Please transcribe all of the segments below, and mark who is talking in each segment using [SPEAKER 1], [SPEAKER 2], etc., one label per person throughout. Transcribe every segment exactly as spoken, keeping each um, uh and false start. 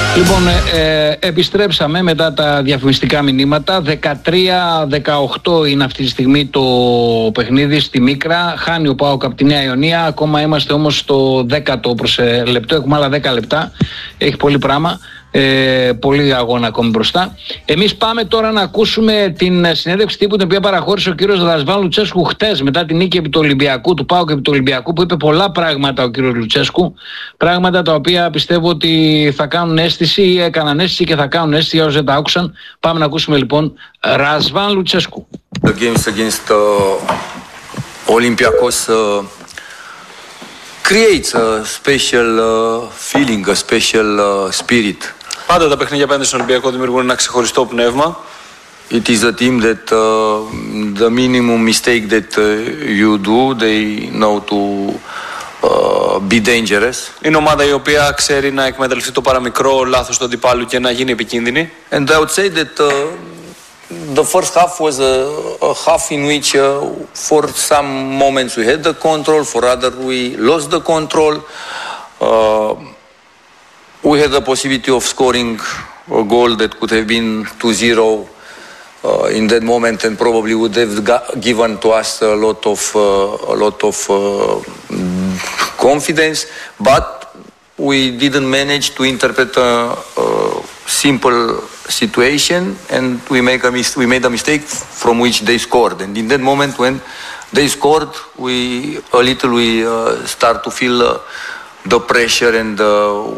[SPEAKER 1] Λοιπόν, ε, επιστρέψαμε μετά τα διαφημιστικά μηνύματα. δεκατρία δεκαοκτώ είναι αυτή τη στιγμή το παιχνίδι στη Μίκρα. Χάνει ο ΠΑΟΚ από τη Νέα Ιωνία. Ακόμα είμαστε όμως στο δέκατο προς λεπτό. Έχουμε άλλα δέκα λεπτά. Έχει πολύ πράγμα. Ε, πολύ αγώνα ακόμη μπροστά. Εμείς πάμε τώρα να ακούσουμε την συνέντευξη τύπου την οποία παραχώρησε ο κύριος Ρασβάν Λουτσέσκου χτες μετά την νίκη επί του Ολυμπιακού, του ΠΑΟΚ επί του Ολυμπιακού, που είπε πολλά πράγματα ο κύριος Λουτσέσκου. Πράγματα τα οποία πιστεύω ότι θα κάνουν αίσθηση ή έκαναν αίσθηση και θα κάνουν αίσθηση για όσους δεν τα άκουσαν. Πάμε να ακούσουμε λοιπόν Ρασβάν Λουτσέσκου.
[SPEAKER 2] The games against uh, Olympiacos uh, creates a special uh, feeling, a special uh, spirit.
[SPEAKER 3] Πάντα τα παιχνίδια απέναντι στον Ολυμπιακό δημιουργούν ένα ξεχωριστό πνεύμα.
[SPEAKER 2] It is a team that uh, the minimum mistake that uh, you do, they know to uh, be dangerous.
[SPEAKER 3] Είναι ομάδα η οποία ξέρει να εκμεταλλευτεί το παραμικρό λάθος του αντιπάλου και να γίνει επικίνδυνη.
[SPEAKER 2] And I would say that uh, the first half was a, a half in which uh, for some moments we had the control, for others we lost the control. Uh, we had the possibility of scoring a goal that could have been two zero uh, in that moment and probably would have got, given to us a lot of, uh, a lot of uh, confidence, but we didn't manage to interpret a, a simple situation and we make a mis- we made a mistake from which they scored, and in that moment when they scored we a little we uh, start to feel uh, the pressure and uh,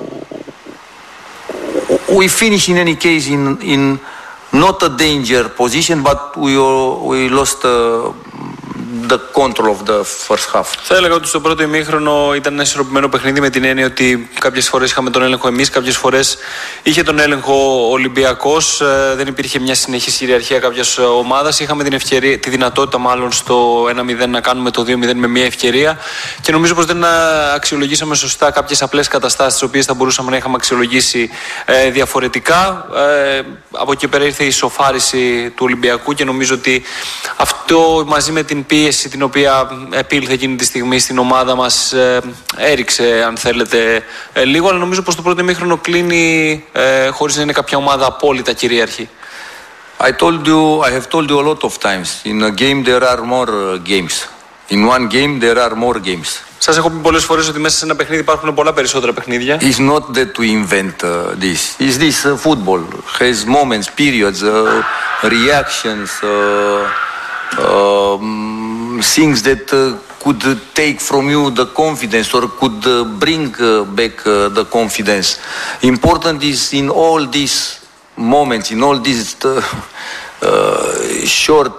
[SPEAKER 2] we finish in any case in in not a danger position, but we uh, we lost uh, the control of the first half.
[SPEAKER 3] Θα έλεγα ότι στο πρώτο ημίχρονο ήταν ένα ισορροπημένο παιχνίδι με την έννοια ότι κάποιες φορές είχαμε τον έλεγχο εμείς, κάποιες φορές είχε τον έλεγχο ο Ολυμπιακός. Ε, δεν υπήρχε μια συνεχής κυριαρχία κάποιας ομάδας. Είχαμε την ευκαιρία, τη δυνατότητα μάλλον στο ένα μηδέν να κάνουμε το δύο μηδέν με μια ευκαιρία και νομίζω πως δεν αξιολογήσαμε σωστά κάποιες απλές καταστάσεις τις οποίες θα μπορούσαμε να είχαμε αξιολογήσει ε, διαφορετικά. Ε, από εκεί πέρα ήρθε η ισοφάριση του Ολυμπιακού και νομίζω ότι αυτό μαζί με την πίεση την οποία επήλθε εκείνη τη στιγμή στην ομάδα μας ε, έριξε, αν θέλετε, ε, λίγο, αλλά νομίζω πως το πρώτο ημίχρονο κλείνει ε, χωρίς να είναι κάποια ομάδα απόλυτα κυρίαρχη.
[SPEAKER 2] I told you, I have told you a lot of times, in a game there are more games. In one game there are more games.
[SPEAKER 3] Σας έχω πει πολλές φορές ότι μέσα σε ένα παιχνίδι υπάρχουν πολλά περισσότερα παιχνίδια.
[SPEAKER 2] It's not that we invent uh, this. Is this uh, football has moments, periods, uh, reactions, uh, uh, things that uh, could take from you the confidence or could uh, bring uh, back uh, the confidence. Important is in all these moments, in all these uh, uh, short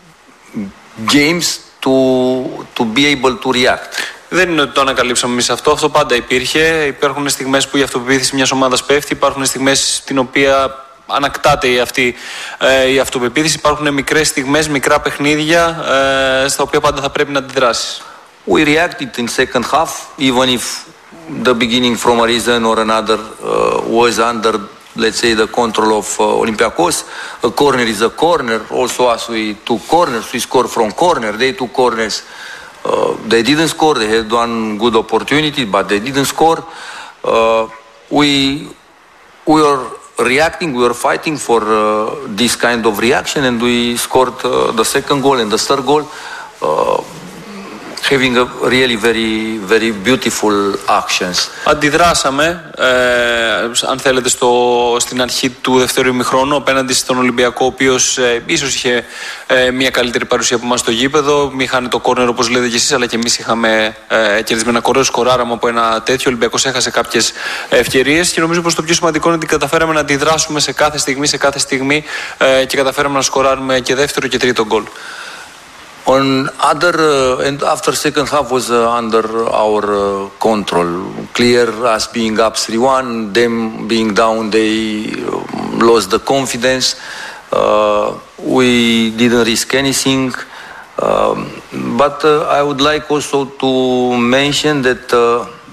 [SPEAKER 2] games to, to be able to react.
[SPEAKER 3] Δεν είναι ότι το ανακαλύψαμε εμείς αυτό, αυτό πάντα υπήρχε. Υπάρχουν στιγμές που η αυτοπεποίθηση μιας ομάδας πέφτει, υπάρχουν στιγμές στην οποία ανακτάται η, αυτή, ε, η αυτοπεποίθηση. Υπάρχουν μικρές στιγμές, μικρά παιχνίδια ε, στα οποία πάντα θα πρέπει να αντιδράσεις.
[SPEAKER 2] We reacted in second half, even if the beginning from a reason or another uh, was under, let's say, the control of uh, Olympiacos. A corner is a corner. Also, as we took corners, we scored from corner. They took corners. Uh, they didn't score. They had one good opportunity, but they didn't score. Uh, we we were reacting, we were fighting for uh, this kind of reaction, and we scored uh, the second goal and the third goal, uh, having a really very, very beautiful actions.
[SPEAKER 3] Αντιδράσαμε, ε, αν θέλετε, στο, στην αρχή του δεύτερου ημιχρόνου απέναντι στον Ολυμπιακό, ο οποίος ε, ίσως είχε ε, μια καλύτερη παρουσία από εμάς στο γήπεδο. Μη είχαν το κόρνερ όπως λέτε και εσείς, αλλά και εμείς είχαμε ε, κερδισμένα κόρνερ, σκοράραμε από ένα τέτοιο. Ο Ολυμπιακός έχασε κάποιες ευκαιρίες και νομίζω πως το πιο σημαντικό είναι ότι καταφέραμε να αντιδράσουμε σε κάθε στιγμή, σε κάθε στιγμή ε, και καταφέραμε να σκοράρουμε και δεύτερο και τρίτο γκολ.
[SPEAKER 2] On other uh, and after second half was uh, under our uh, control. Clear, us being up three one, them being down, they uh, lost the confidence. Uh, we didn't risk anything. Um, but uh, I would like also to mention that uh,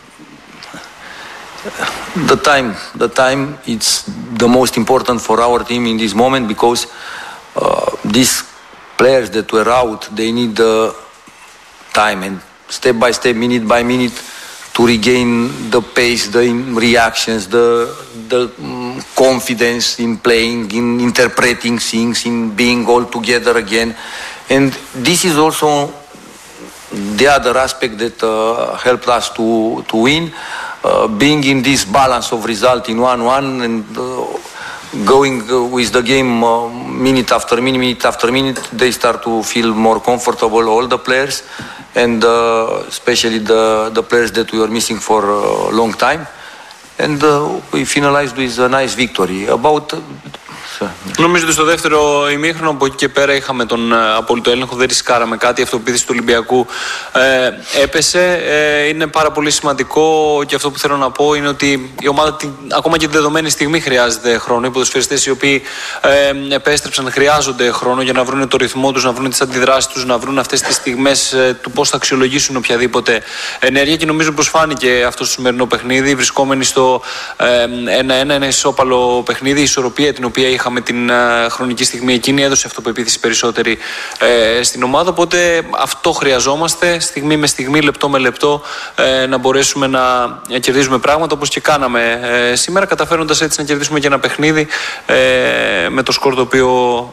[SPEAKER 2] the time, the time, it's the most important for our team in this moment, because uh, this players that were out, they need the time and step by step, minute by minute, to regain the pace, the reactions, the the um, confidence in playing, in interpreting things, in being all together again. And this is also the other aspect that uh, helped us to, to win, uh, being in this balance of result in one one and uh, going uh, with the game uh, minute after minute, minute after minute, they start to feel more comfortable, all the players, and uh, especially the, the players that we were missing for a long time. And uh, we finalized with a nice victory. About... Uh,
[SPEAKER 3] Νομίζω ότι στο δεύτερο ημίχρονο από εκεί και πέρα είχαμε τον απόλυτο έλεγχο, δεν ρισκάραμε κάτι. Η αυτοποίθηση του Ολυμπιακού ε, έπεσε. Ε, είναι πάρα πολύ σημαντικό και αυτό που θέλω να πω είναι ότι η ομάδα την, ακόμα και τη δεδομένη στιγμή χρειάζεται χρόνο. Οι ποδοσφαιριστές οι οποίοι ε, επέστρεψαν χρειάζονται χρόνο για να βρουν το ρυθμό τους, να βρουν τις αντιδράσεις τους, να βρουν αυτές τις στιγμές ε, του πώς θα αξιολογήσουν οποιαδήποτε ενέργεια. Και νομίζω πως φάνηκε αυτό στο σημερινό παιχνίδι, βρισκόμενοι στο ένα ένα, ένα ισόπαλο παιχνίδι, η ισορροπία την οποία είχαμε με την uh, χρονική στιγμή εκείνη έδωσε αυτοπεποίθηση περισσότερη ε, στην ομάδα, οπότε αυτό χρειαζόμαστε στιγμή με στιγμή, λεπτό με λεπτό ε, να μπορέσουμε να κερδίζουμε πράγματα όπως και κάναμε ε, σήμερα, καταφέροντας έτσι να κερδίσουμε και ένα παιχνίδι ε, με το σκορ το οποίο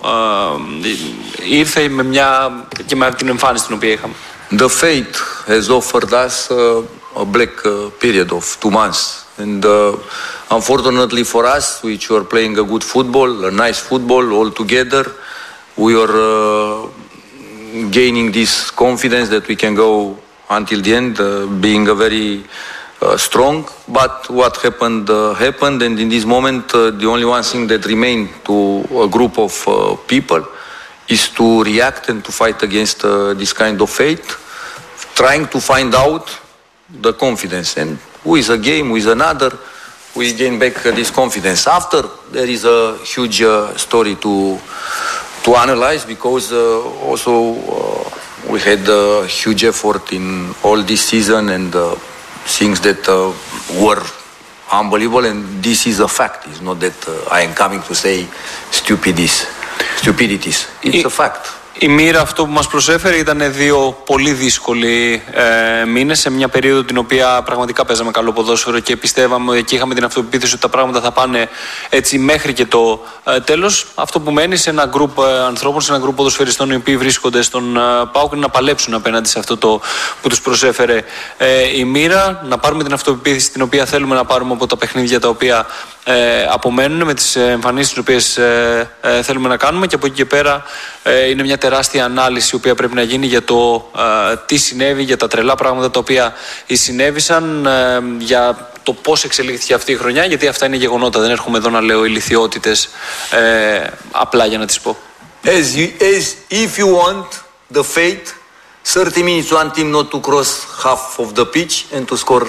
[SPEAKER 3] ε, ήρθε με μια, και με την εμφάνιση την οποία είχαμε.
[SPEAKER 2] The fate has offered us uh, a black uh, period of two months. And uh, unfortunately for us, which were playing a good football, a nice football all together, we were uh, gaining this confidence that we can go until the end, uh, being a very uh, strong. But what happened, uh, happened. And in this moment, uh, the only one thing that remained to a group of uh, people is to react and to fight against uh, this kind of fate, trying to find out the confidence. And with a game, with another, we gain back uh, this confidence. After, there is a huge uh, story to to analyze, because uh, also uh, we had a huge effort in all this season and uh, things that uh, were unbelievable, and this is a fact. It's not that uh, I am coming to say stupidities. Stupidities. It's a fact.
[SPEAKER 3] Η μοίρα αυτό που μας προσέφερε ήταν δύο πολύ δύσκολοι ε, μήνες σε μια περίοδο την οποία πραγματικά παίζαμε καλό ποδόσφαιρο και πιστεύαμε και είχαμε την αυτοπεποίθηση ότι τα πράγματα θα πάνε έτσι μέχρι και το ε, τέλος. Αυτό που μένει σε ένα γκρουπ ε, ανθρώπων, σε ένα γκρουπ ποδοσφαιριστών οι οποίοι βρίσκονται στον ε, ΠΑΟΚ είναι να παλέψουν απέναντι σε αυτό το που τους προσέφερε ε, η μοίρα, να πάρουμε την αυτοπεποίθηση την οποία θέλουμε να πάρουμε από τα παιχνίδια τα οποία ε, απομένουν, με τις εμφανίσεις τις οποίες ε, ε, θέλουμε να κάνουμε, και από εκεί και πέρα ε, είναι μια τεράστια ανάλυση η οποία πρέπει να γίνει για το ε, τι συνέβη, για τα τρελά πράγματα τα οποία συνέβησαν, ε, για το πώς εξελίχθηκε αυτή η χρονιά, γιατί αυτά είναι γεγονότα, δεν έρχομαι εδώ να λέω ηλιθιότητες ε, απλά για να τις πω.
[SPEAKER 2] As, you, as if you want the fate, thirty minutes one team not to cross half of the pitch and to score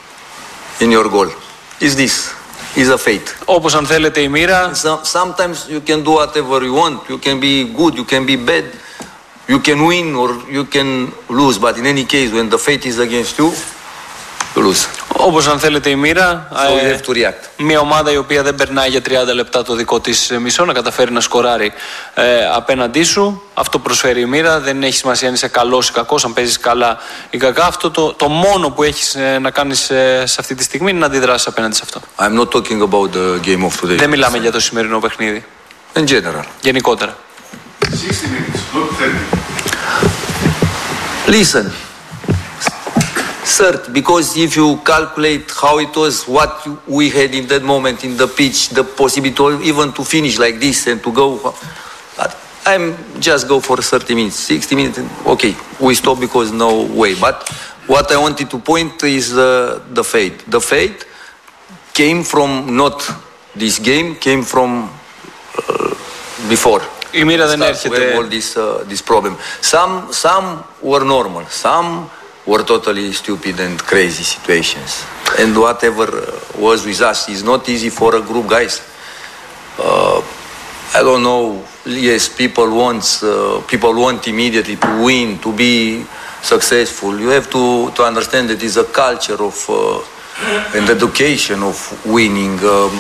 [SPEAKER 2] in your goal. Is this? Is a fate.
[SPEAKER 3] Όπως αν θέλετε η μοίρα.
[SPEAKER 2] Sometimes you can do whatever you want. You can be good, you can be bad. You can win or you can lose. But in any case, when the fate is against you, you lose.
[SPEAKER 3] Όπως αν θέλετε η μοίρα.
[SPEAKER 2] So you have to react.
[SPEAKER 3] Μια ομάδα η οποία δεν περνάει για τριάντα λεπτά το δικό της μισό να καταφέρει να σκοράρει ε, απέναντί σου. Αυτό προσφέρει η μοίρα. Δεν έχει σημασία αν είσαι καλός ή κακός, αν παίζεις καλά ή κακά. Αυτό το, το μόνο που έχεις ε, να κάνεις ε, σε αυτή τη στιγμή είναι να αντιδράσεις απέναντι σε αυτό.
[SPEAKER 2] I'm not talking about the game of today.
[SPEAKER 3] Δεν μιλάμε για το σημερινό παιχνίδι.
[SPEAKER 2] In general.
[SPEAKER 3] Γενικότερα.
[SPEAKER 4] sixty minutes, not thirty.
[SPEAKER 2] Listen. Third, because if you calculate how it was, what we had in that moment in the pitch, the possibility even to finish like this and to go, I'm just go for thirty minutes, sixty minutes. Okay, we stop because no way. But what I wanted to point is uh, the fate. The fate came from not this game, came from uh, before.
[SPEAKER 3] Η μοίρα δεν έρχεται.
[SPEAKER 2] All this uh, this problem. Some some were normal. Some were totally stupid and crazy situations. And whatever was with us is not easy for a group, guys. Uh, I don't know. Yes, people want uh, people want immediately to win, to be successful. You have to to understand that it's a culture of uh, and education of winning. Um,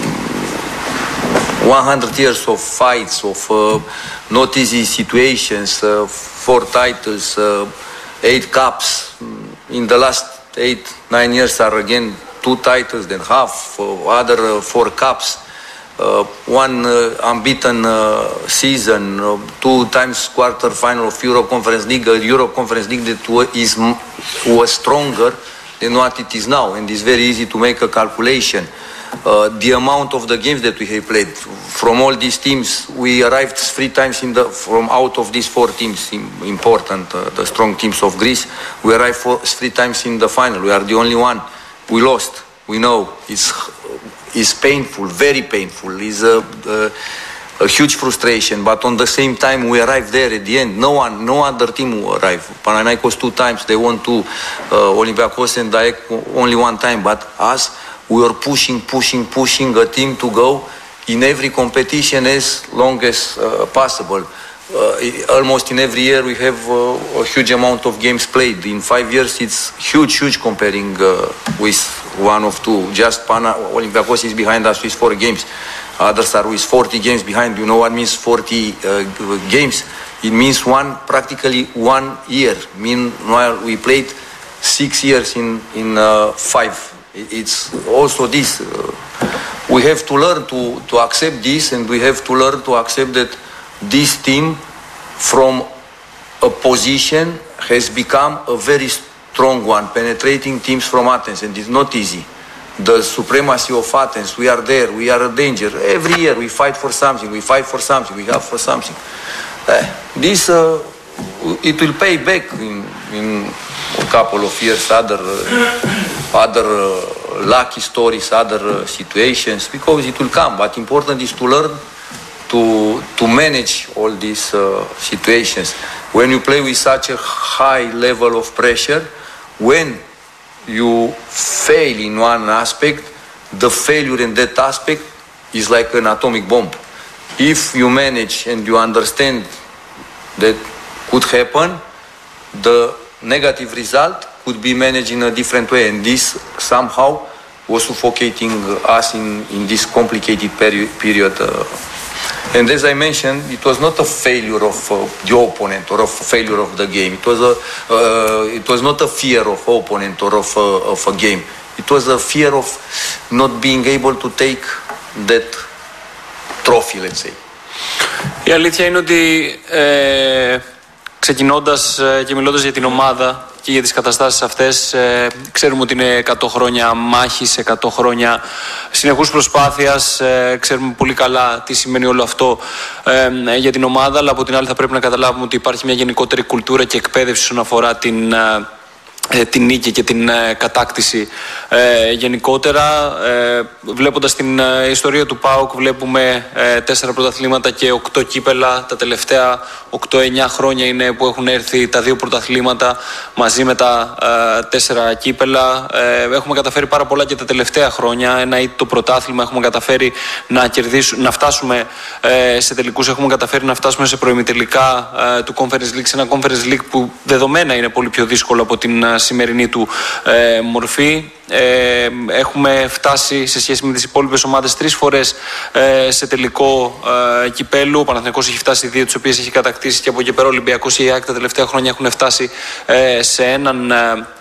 [SPEAKER 2] one hundred years of fights, of uh, not easy situations, uh, four titles. Uh, Eight cups in the last eight, nine years are again two titles and half, uh, other uh, four cups, uh, one uh, unbeaten uh, season, uh, two times quarter final of Euro Conference League, a Euro Conference League that is, was stronger than what it is now, and it's very easy to make a calculation. Uh, the amount of the games that we have played from all these teams, we arrived three times in the from out of these four teams important, uh, the strong teams of Greece, we arrived four, three times in the final. We are the only one. We lost. We know it's it's painful, very painful. It's a, a, a huge frustration. But on the same time, we arrived there at the end. No one, no other team will arrive. Panathinaikos two times. They won two. Uh, Olympiacos and A E K only one time. But us, we were pushing, pushing, pushing a team to go in every competition as long as uh, possible. Uh, almost in every year we have uh, a huge amount of games played. In five years it's huge, huge comparing uh, with one of two. Just Pana, Olympiacos is behind us with four games. Others are with forty games behind. You know what means forty uh, games? It means one, practically one year. Meanwhile we played six years in, in uh, five. It's also this. Uh, we have to learn to, to accept this, and we have to learn to accept that this team from a position has become a very strong one, penetrating teams from Athens, and it's not easy. The supremacy of Athens, we are there, we are a danger. Every year we fight for something, we fight for something, we have for something. Uh, this, uh, it will pay back in, in a couple of years, other, uh, other uh, lucky stories, other uh, situations, because it will come. But important is to learn to to manage all these uh, situations. When you play with such a high level of pressure, when you fail in one aspect, the failure in that aspect is like an atomic bomb. If you manage and you understand that could happen, the negative result could be managed in a different way, and this somehow was suffocating us in, in this complicated peri- period. Uh, And as I mentioned, it was not a failure of uh, the opponent or of failure of the game. It was a, uh, it was not a fear of opponent or of, uh, of a game. It was a fear of not being able to take that trophy, let's say.
[SPEAKER 3] Η αλήθεια είναι ότι ε, ξεκινώντας ε, και μιλώντας για την ομάδα και για τις καταστάσεις αυτές, ε, ξέρουμε ότι είναι εκατό χρόνια μάχης, εκατό χρόνια συνεχούς προσπάθειας, ε, ξέρουμε πολύ καλά τι σημαίνει όλο αυτό ε, για την ομάδα, αλλά από την άλλη θα πρέπει να καταλάβουμε ότι υπάρχει μια γενικότερη κουλτούρα και εκπαίδευση όσον αφορά την, ε, την νίκη και την ε, κατάκτηση ε, γενικότερα. Ε, βλέποντας την ε, ιστορία του ΠΑΟΚ, βλέπουμε ε, τέσσερα πρωταθλήματα και οκτώ κύπελα. Τα τελευταία οκτώ εννιά χρόνια είναι που έχουν έρθει τα δύο πρωταθλήματα μαζί με τα ε, τέσσερα κύπελα. Ε, έχουμε καταφέρει πάρα πολλά και τα τελευταία χρόνια. Ένα ή το πρωτάθλημα έχουμε καταφέρει να, κερδίσουμε, να φτάσουμε ε, σε τελικούς. Έχουμε καταφέρει να φτάσουμε σε προημιτελικά ε, του Conference League, σε ένα Conference League που δεδομένα είναι πολύ πιο δύσκολο από την ε, σημερινή του ε, μορφή. Ε, έχουμε φτάσει σε σχέση με τις υπόλοιπες ομάδες τρεις φορές ε, σε τελικό ε, κυπέλου. Ο Παναθηναϊκός έχει φτάσει δύο, τις οποίες έχει κατακτήσει, και από εκεί πέρα ο Ολυμπιακός και η ΑΕΚ τα τελευταία χρόνια έχουν φτάσει ε, σε έναν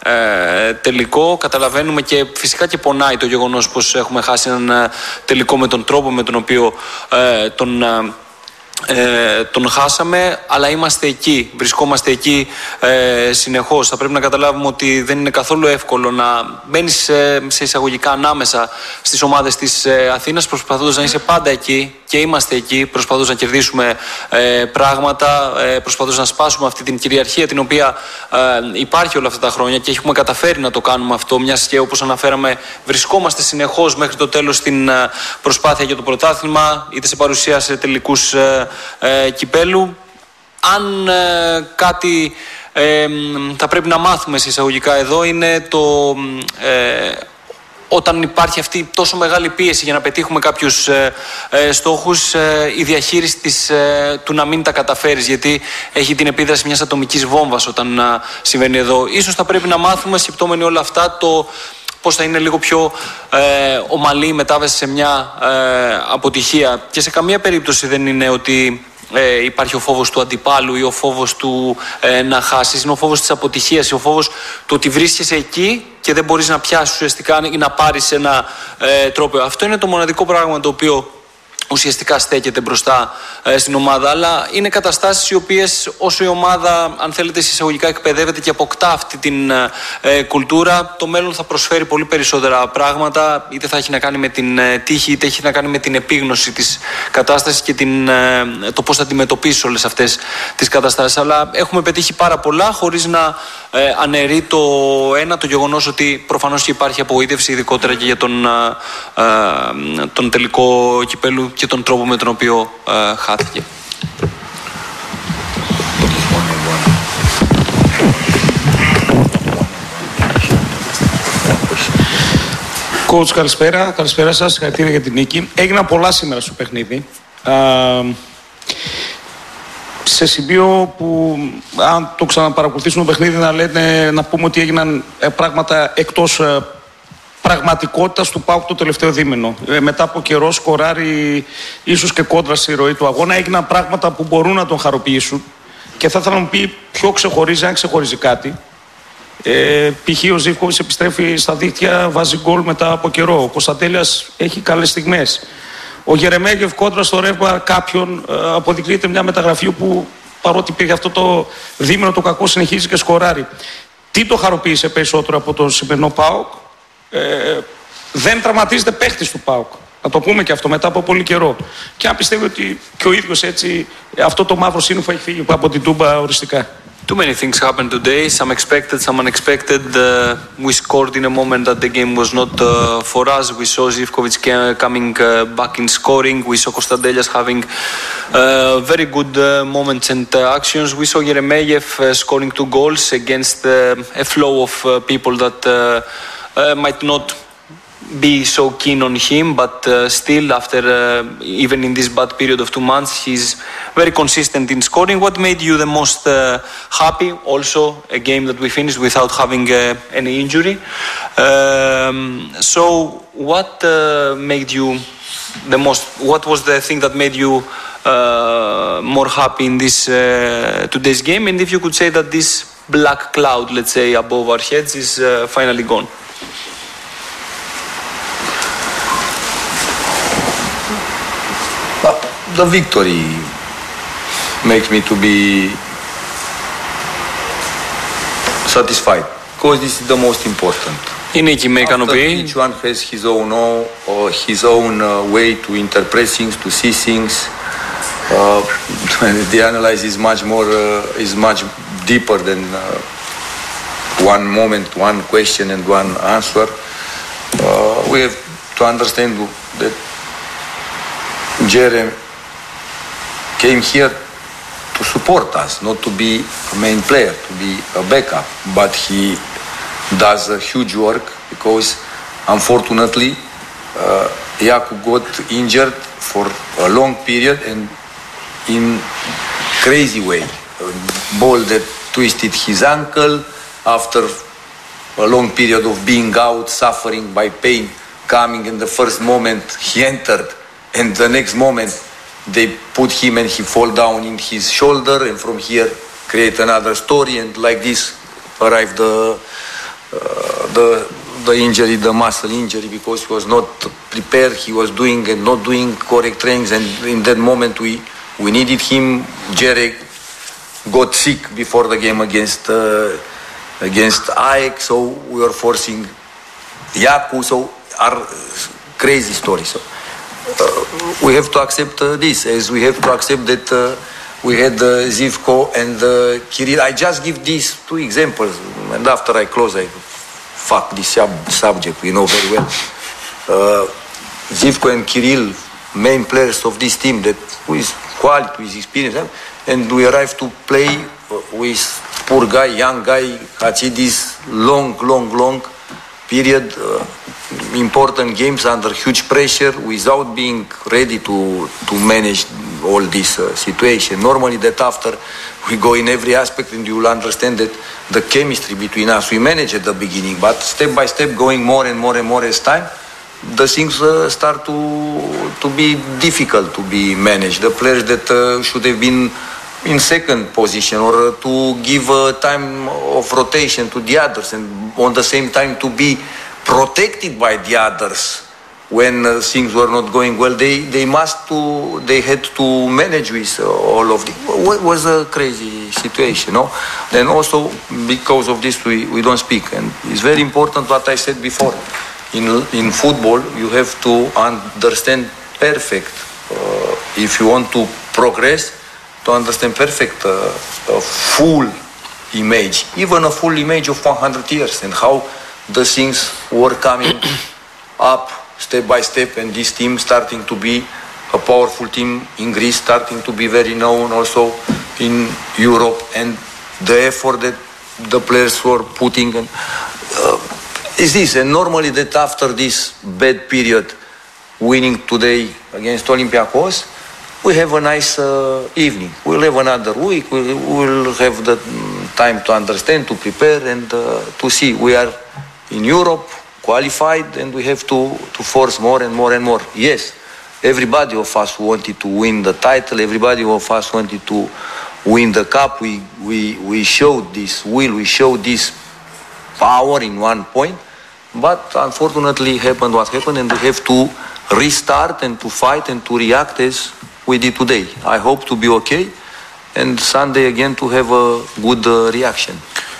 [SPEAKER 3] ε, τελικό. Καταλαβαίνουμε και φυσικά και πονάει το γεγονός πως έχουμε χάσει έναν ε, τελικό με τον τρόπο με τον οποίο ε, τον... Ε, Ε, τον χάσαμε, αλλά είμαστε εκεί, βρισκόμαστε εκεί ε, συνεχώς. Θα πρέπει να καταλάβουμε ότι δεν είναι καθόλου εύκολο να μπαίνεις σε, σε εισαγωγικά ανάμεσα στις ομάδες της ε, Αθήνας, προσπαθώντας να είσαι πάντα εκεί, και είμαστε εκεί, προσπαθώντας να κερδίσουμε ε, πράγματα, ε, προσπαθώντας να σπάσουμε αυτή την κυριαρχία την οποία ε, υπάρχει όλα αυτά τα χρόνια, και έχουμε καταφέρει να το κάνουμε αυτό, μιας και όπως αναφέραμε βρισκόμαστε συνεχώς μέχρι το τέλος στην ε, προσπάθεια για το πρωτάθλημα, είτε σε παρουσία σε τελικούς ε, Ε, κυπέλου. Αν ε, κάτι ε, θα πρέπει να μάθουμε σε εισαγωγικά εδώ είναι το ε, όταν υπάρχει αυτή τόσο μεγάλη πίεση για να πετύχουμε κάποιους ε, ε, στόχους, ε, η διαχείριση της, ε, του να μην τα καταφέρεις, γιατί έχει την επίδραση μιας ατομικής βόμβας όταν ε, συμβαίνει εδώ. Ίσως θα πρέπει να μάθουμε, σκεπτόμενοι όλα αυτά, το πώς θα είναι λίγο πιο ε, ομαλή η μετάβαση σε μια ε, αποτυχία. Και σε καμία περίπτωση δεν είναι ότι ε, υπάρχει ο φόβος του αντιπάλου ή ο φόβος του ε, να χάσεις, είναι ο φόβος της αποτυχίας, ο φόβος του ότι βρίσκεσαι εκεί και δεν μπορείς να πιάσεις ουσιαστικά ή να πάρεις ένα ε, τρόπαιο. Αυτό είναι το μοναδικό πράγμα το οποίο ουσιαστικά στέκεται μπροστά ε, στην ομάδα, αλλά είναι καταστάσεις οι οποίες όσο η ομάδα, αν θέλετε, εισαγωγικά εκπαιδεύεται και αποκτά αυτή την ε, κουλτούρα, το μέλλον θα προσφέρει πολύ περισσότερα πράγματα, είτε θα έχει να κάνει με την ε, τύχη, είτε έχει να κάνει με την επίγνωση της κατάστασης και την, ε, το πώς θα αντιμετωπίσεις όλες αυτές τις καταστάσεις. Αλλά έχουμε πετύχει πάρα πολλά χωρίς να ε, αναιρεί το ένα, το γεγονός ότι προφανώς και υπάρχει απογοήτευση, ειδικότερα και για τον, ε, ε, τον τελικό κυπέλου και τον τρόπο με τον οποίο ε, χάθηκε.
[SPEAKER 5] Coach, καλησπέρα. Καλησπέρα σας. Συγχαρητήρια για την νίκη. Έγιναν πολλά σήμερα στο παιχνίδι. Α, σε σημείο που, αν το ξαναπαρακολουθήσουμε το παιχνίδι, να, λένε, να πούμε ότι έγιναν πράγματα εκτός πραγματικότητας του ΠΑΟΚ το τελευταίο δίμηνο. Ε, μετά από καιρό σκοράρει ίσως και κόντρα στη ροή του αγώνα. Έγιναν πράγματα που μπορούν να τον χαροποιήσουν και θα ήθελα να μου πει ποιο ξεχωρίζει, αν ξεχωρίζει κάτι. Ε, π.χ. ο Ζίβκοβιτς επιστρέφει στα δίκτυα, βάζει γκολ μετά από καιρό. Ο Κωνσταντέλιας έχει καλές στιγμές. Ο Γερεμέγεφ κόντρα στο ρεύμα κάποιον ε, αποδεικνύεται μια μεταγραφή που παρότι πήγε αυτό το δίμηνο το κακό συνεχίζει και σκοράρει. Τι το χαροποίησε περισσότερο από το σημερινό ΠΑΟΚ? Ε, δεν τραυματίζεται παίχτης του ΠΑΟΚ. Να το πούμε και αυτό μετά από πολύ καιρό. Και αν πιστεύει ότι και ο ίδιος έτσι αυτό το μαύρο σύννεφο έχει φύγει από την Τούμπα οριστικά.
[SPEAKER 3] Too many things happened today, some expected, some unexpected. Uh, we scored in a moment that the game was not uh, for us. We saw Zivkovic coming uh, back in scoring. We saw Kostadelias having uh, very good uh, moments and uh, actions. We saw Yeremeyev uh, scoring two goals against uh, a flow of uh, people that uh, uh, might not be so keen on him, but uh, still after uh, even in this bad period of two months he's very consistent in scoring. What made you the most uh, happy? Also a game that we finished without having uh, any injury. Um, so what uh, made you the most, what was the thing that made you uh, more happy in this uh, today's game, and if you could say that this black cloud, let's say, above our heads is uh, finally gone?
[SPEAKER 2] The victory makes me to be satisfied because this is the most important.
[SPEAKER 3] Η νίκη με ικανοποιεί.
[SPEAKER 2] Each one has his own, or his own uh, way to interpret things, to see things. Uh, the analysis is much more, uh, is much deeper than uh, one moment, one question and one answer. Uh, we have to understand that Jeremy came here to support us, not to be a main player, to be a backup. But he does a huge work because, unfortunately, uh, Jakub got injured for a long period and in crazy way. A ball that twisted his ankle after a long period of being out, suffering by pain, coming in the first moment he entered, and the next moment they put him and he fall down in his shoulder, and from here create another story, and like this arrived the uh, the the injury, the muscle injury, because he was not prepared. He was doing and not doing correct trainings, and in that moment we we needed him. Jerry got sick before the game against uh, against Ajax, so we were forcing Jakub. So are crazy stories. So, Uh, we have to accept uh, this, as we have to accept that uh, we had uh, Zivko and uh, Kirill. I just give these two examples, and after I close, I fuck this sub- subject, we know very well. Uh, Zivko and Kirill, main players of this team, that with quality, with experience, and we arrived to play uh, with poor guy, young guy, Hatsidis, long, long, long period, uh, important games under huge pressure without being ready to to manage all this uh, situation. Normally that after we go in every aspect and you will understand that the chemistry between us, we manage at the beginning, but step by step going more and more and more as time, the things uh, start to to be difficult to be managed. The players that uh, should have been in second position or uh, to give uh, time of rotation to the others and on the same time to be protected by the others when uh, things were not going well, they they must to they had to manage with uh, all of the it was a crazy situation, no? Then also because of this we, we don't speak, and it's very important what I said before. In in football you have to understand perfect uh, if you want to progress, to understand perfect uh, a full image, even a full image of one hundred years and how the things were coming up step by step, and this team starting to be a powerful team in Greece, starting to be very known also in Europe, and the effort that the players were putting and, uh, is this. And normally that after this bad period, winning today against Olympiacos, we have a nice uh, evening. We'll have another week. We'll, we'll have the time to understand, to prepare, and uh, to see. We are in Europe, qualified, and we have to, to force more and more and more. Yes, everybody of us wanted to win the title. Everybody of us wanted to win the cup. We, we, we showed this will. We showed this power in one point. But unfortunately happened what happened, and we have to restart and to fight and to react as we did today. I hope to be okay, and Sunday again to have a good uh, reaction.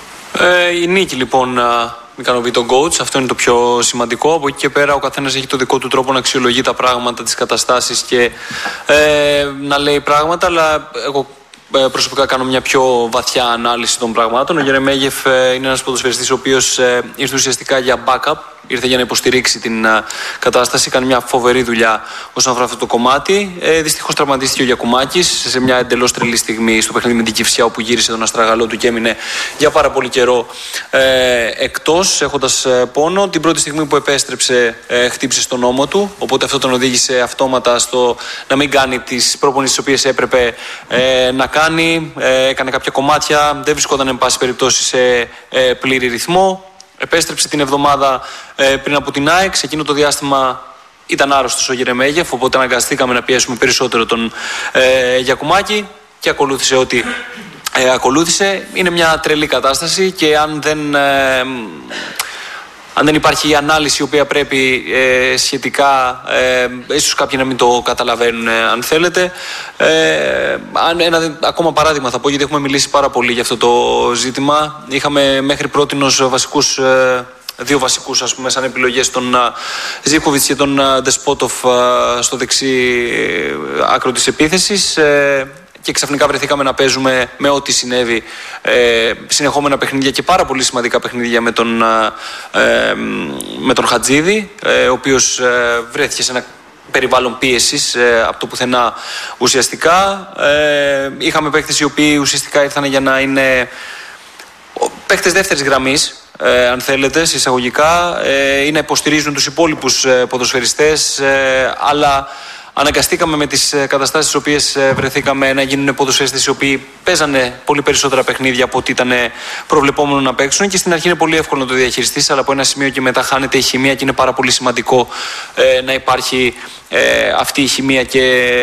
[SPEAKER 3] Ε, η νίκη λοιπόν ικανοποιεί τον coach, αυτό είναι το πιο σημαντικό. Από εκεί και πέρα ο καθένας έχει το δικό του τρόπο να αξιολογεί τα πράγματα, τις καταστάσεις και ε, να λέει πράγματα, αλλά εγώ προσωπικά κάνω μια πιο βαθιά ανάλυση των πραγμάτων. Ο Γερεμέγεφ είναι ένας ποδοσφαιριστής ο οποίος ήρθε ουσιαστικά για backup, ήρθε για να υποστηρίξει την κατάσταση, κάνει μια φοβερή δουλειά όσον αφορά αυτό το κομμάτι. Ε, δυστυχώς τραυματίστηκε ο Γιακουμάκης σε μια εντελώς τρελή στιγμή στο παιχνίδι με την Κυφσιά, όπου γύρισε τον αστραγαλό του και έμεινε για πάρα πολύ καιρό ε, εκτός, έχοντας πόνο. Την πρώτη στιγμή που επέστρεψε, ε, χτύπησε στον ώμο του, οπότε αυτό τον οδήγησε αυτόματα στο να μην κάνει τις προπονήσεις τις οποίες έπρεπε ε, να κάνει. Ε, έκανε κάποια κομμάτια, δεν βρισκόταν εν πάση περιπτώσει σε ε, πλήρη ρυθμό. Επέστρεψε την εβδομάδα ε, πριν από την ΑΕΚ. Σε εκείνο το διάστημα ήταν άρρωστος ο Γερεμέγεφ, οπότε αναγκαστήκαμε να πιέσουμε περισσότερο τον ε, Γιακουμάκη και ακολούθησε ό,τι ε, ακολούθησε. Είναι μια τρελή κατάσταση και αν δεν, ε, αν δεν υπάρχει η ανάλυση η οποία πρέπει ε, σχετικά, ε, ίσως κάποιοι να μην το καταλαβαίνουν ε, αν θέλετε. Ε, ένα ακόμα παράδειγμα θα πω, γιατί έχουμε μιλήσει πάρα πολύ για αυτό το ζήτημα. Είχαμε μέχρι πρότινος βασικούς, ε, δύο βασικούς ας πούμε σαν επιλογές, τον Ζίβκοβιτς και τον Ντεσπότοφ στο δεξί άκρο της επίθεσης. Ε, και ξαφνικά βρεθήκαμε να παίζουμε με ό,τι συνέβη ε, συνεχόμενα παιχνίδια και πάρα πολύ σημαντικά παιχνίδια με τον, ε, με τον Χατζίδη, ε, ο οποίος ε, βρέθηκε σε ένα περιβάλλον πίεσης ε, από το πουθενά ουσιαστικά. Ε, είχαμε παίκτες οι οποίοι ουσιαστικά ήρθαν για να είναι παίκτες δεύτερης γραμμής, ε, αν θέλετε, εισαγωγικά, ε, ή να υποστηρίζουν τους υπόλοιπους ε, ποδοσφαιριστές, ε, αλλά αναγκαστήκαμε με τις καταστάσεις στις οποίες βρεθήκαμε να γίνουν ποδοσφαιριστές οι οποίοι παίζανε πολύ περισσότερα παιχνίδια από ό,τι ήταν προβλεπόμενο να παίξουν, και στην αρχή είναι πολύ εύκολο να το διαχειριστείς, αλλά από ένα σημείο και μετά χάνεται η χημεία και είναι πάρα πολύ σημαντικό ε, να υπάρχει ε, αυτή η χημεία και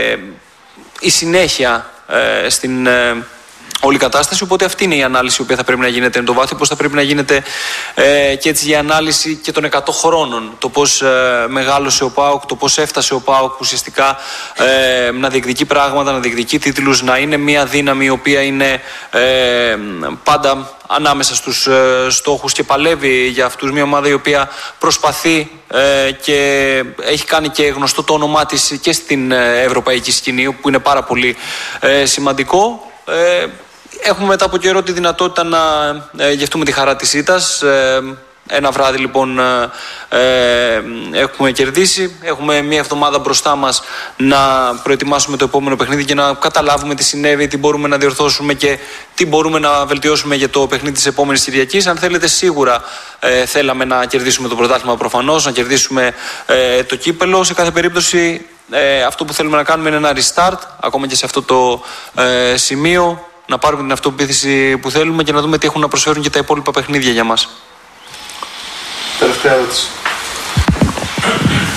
[SPEAKER 3] η συνέχεια ε, στην ε, όλη κατάσταση. Οπότε αυτή είναι η ανάλυση η οποία θα πρέπει να γίνεται εν το βάθη, πώς θα πρέπει να γίνεται ε, και έτσι η ανάλυση και των εκατό χρόνων. Το πώς ε, μεγάλωσε ο ΠΑΟΚ, το πώς έφτασε ο ΠΑΟΚ ουσιαστικά ε, να διεκδικεί πράγματα, να διεκδικεί τίτλους, να είναι μια δύναμη η οποία είναι ε, πάντα ανάμεσα στους ε, στόχους και παλεύει για αυτούς. Μια ομάδα η οποία προσπαθεί ε, και έχει κάνει και γνωστό το όνομά της και στην ε, ευρωπαϊκή σκηνή, που είναι πάρα πολύ ε, σημαντικό. Ε, Έχουμε μετά από καιρό τη δυνατότητα να ε, γευτούμε τη χαρά της ήττας. Ε, ένα βράδυ λοιπόν ε, ε, έχουμε κερδίσει. Έχουμε μια εβδομάδα μπροστά μας να προετοιμάσουμε το επόμενο παιχνίδι και να καταλάβουμε τι συνέβη, τι μπορούμε να διορθώσουμε και τι μπορούμε να βελτιώσουμε για το παιχνίδι της επόμενης Κυριακής. Αν θέλετε, σίγουρα ε, θέλαμε να κερδίσουμε το πρωτάθλημα προφανώς, να κερδίσουμε ε, το κύπελο. Σε κάθε περίπτωση ε, αυτό που θέλουμε να κάνουμε είναι ένα restart, ακόμα και σε αυτό το ε, σημείο, να πάρουμε την αυτοπεποίθηση που θέλουμε και να δούμε τι έχουν να προσφέρουν και τα υπόλοιπα παιχνίδια για μας.
[SPEAKER 4] Τελευταία ερώτηση.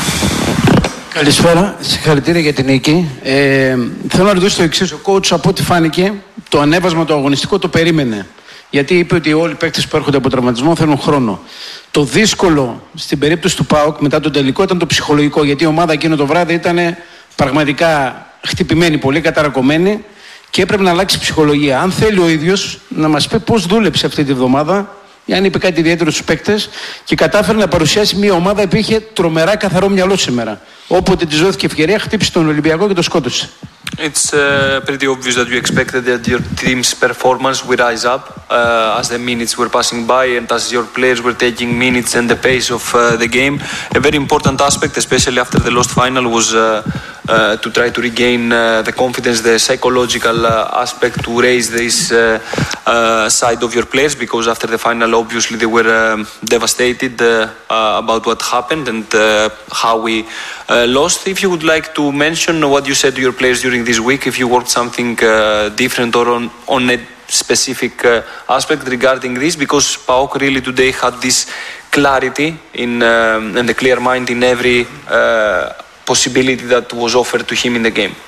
[SPEAKER 6] Καλησπέρα, συγχαρητήρια για την νίκη. Ε, θέλω να ρωτήσω το εξής. Ο coach, από ό,τι φάνηκε, το ανέβασμα το αγωνιστικό το περίμενε. Γιατί είπε ότι όλοι οι παίκτες που έρχονται από τραυματισμό θέλουν χρόνο. Το δύσκολο στην περίπτωση του ΠΑΟΚ μετά τον τελικό ήταν το ψυχολογικό. Γιατί η ομάδα εκείνο το βράδυ ήταν πραγματικά χτυπημένη, πολύ καταρακωμένη και έπρεπε να αλλάξει ψυχολογία. Αν θέλει ο ίδιος να μας πει πώς δούλεψε αυτή τη βδομάδα, ή αν είπε κάτι ιδιαίτερο στους παίκτες και κατάφερε να παρουσιάσει μια ομάδα που είχε τρομερά καθαρό μυαλό σήμερα. Όποτε της δόθηκε ευκαιρία, χτύπησε τον Ολυμπιακό και το σκότωσε.
[SPEAKER 3] It's uh, pretty obvious that you expected that your team's performance would rise up uh, as the minutes were passing by and as your players were taking minutes and the pace of uh, the game. A very important aspect, especially after the lost final, was uh, uh, to try to regain uh, the confidence, the psychological uh, aspect to raise this uh, uh, side of your players, because after the final, obviously, they were uh, devastated uh, uh, about what happened and uh, how we uh, lost. If you would like to mention what you said to your players during this week, if you worked something uh, different or on, on a specific uh, aspect regarding this, because PAOK really today had this clarity in um, and a clear mind in every uh, possibility that was offered to him in the game.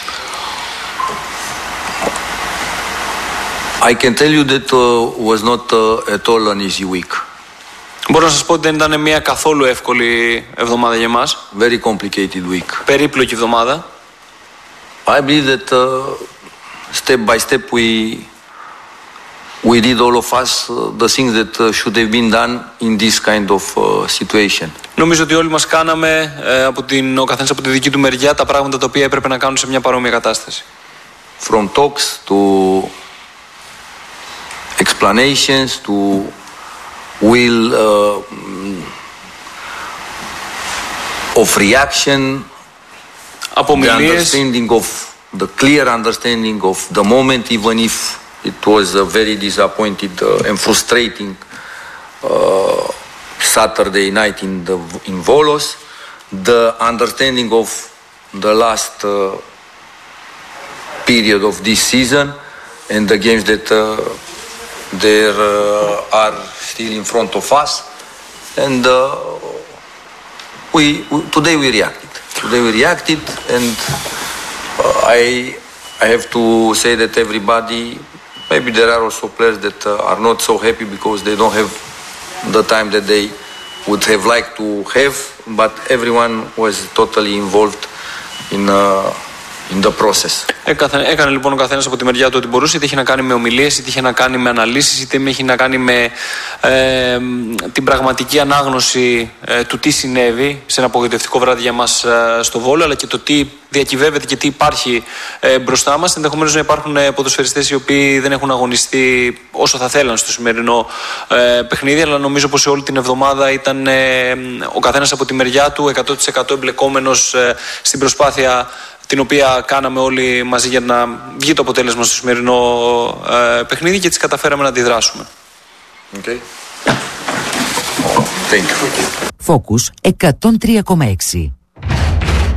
[SPEAKER 2] I can tell you that uh, was not uh, at all an easy week.
[SPEAKER 3] Μπορώ να σας πω ότι δεν ήταν μια καθόλου εύκολη εβδομάδα για μας.
[SPEAKER 2] Very complicated week.
[SPEAKER 3] Περίπλοκη εβδομάδα.
[SPEAKER 2] I believe that uh, step by step we we did all of us uh, the things that uh, should have been done in this kind of uh, situation.
[SPEAKER 3] Νομίζω ότι όλοι μας κάναμε, ε, από την, ο καθένας από τη δική του μεριά, τα πράγματα τα οποία έπρεπε να κάνουν σε μια παρόμοια κατάσταση.
[SPEAKER 2] From talks to explanations to will uh, of reaction. The understanding of the clear understanding of the moment, even if it was a very disappointed uh, and frustrating uh, Saturday night in the in Volos, the understanding of the last uh, period of this season and the games that uh, there uh, are still in front of us, and uh, we, we today we reacted. Today we reacted, and uh, I I have to say that everybody, maybe there are also players that uh, are not so happy because they don't have the time that they would have liked to have, but everyone was totally involved in uh, in the process.
[SPEAKER 3] Έκανε, έκανε λοιπόν ο καθένας από τη μεριά του ό,τι μπορούσε, είτε είχε να κάνει με ομιλίες, είτε είχε να κάνει με αναλύσεις, είτε είχε να κάνει με ε, την πραγματική ανάγνωση ε, του τι συνέβη σε ένα απογοητευτικό βράδυ για μας ε, στο Βόλο, αλλά και το τι διακυβεύεται και τι υπάρχει ε, μπροστά μας. Ενδεχομένως να υπάρχουν ε, ποδοσφαιριστές οι οποίοι δεν έχουν αγωνιστεί όσο θα θέλαν στο σημερινό ε, παιχνίδι, αλλά νομίζω πως σε όλη την εβδομάδα ήταν ε, ο καθένας από τη μεριά του εκατό τοις εκατό εμπλεκόμενος ε, στην προσπάθεια την οποία κάναμε όλοι μαζί για να βγει το αποτέλεσμα στο σημερινό ε, παιχνίδι και έτσι καταφέραμε να αντιδράσουμε.
[SPEAKER 2] Okay. Thank you.
[SPEAKER 7] Focus εκατόν τρία κόμμα έξι.